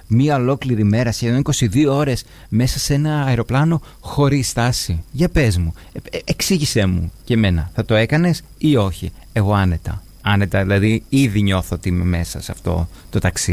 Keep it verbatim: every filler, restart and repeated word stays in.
μία ολόκληρη μέρα, σχεδόν είκοσι δύο ώρες μέσα σε ένα αεροπλάνο χωρίς στάση? Για πες μου, ε, ε, εξήγησέ μου και εμένα. Θα το έκανες ή όχι? Εγώ άνετα. Άνετα, δηλαδή ήδη νιώθω ότι είμαι μέσα σε αυτό το ταξίδι.